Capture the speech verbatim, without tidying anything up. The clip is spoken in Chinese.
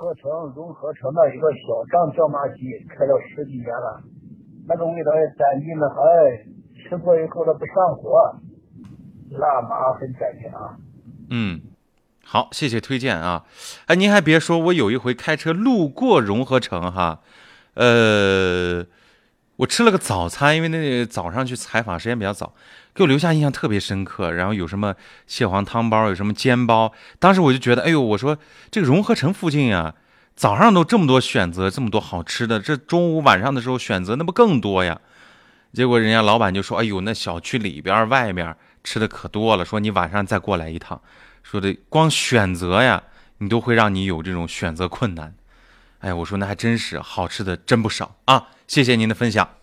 合城融合城的一个小张椒麻鸡，开了十几年了，那个味道也淡定的很，吃过以后它不上火，辣麻很在线啊。 嗯，好，谢谢推荐啊。哎，您还别说，我有一回开车路过融合城哈，呃，我吃了个早餐，因为那早上去采访时间比较早，给我留下印象特别深刻。然后有什么蟹黄汤包，有什么煎包，当时我就觉得，哎呦，我说这个融合城附近啊，早上都这么多选择，这么多好吃的，这中午晚上的时候选择那不更多呀？结果人家老板就说，哎呦，那小区里边外面吃的可多了，说你晚上再过来一趟，说的光选择呀，你都会让你有这种选择困难。哎，我说那还真是好吃的真不少啊！谢谢您的分享。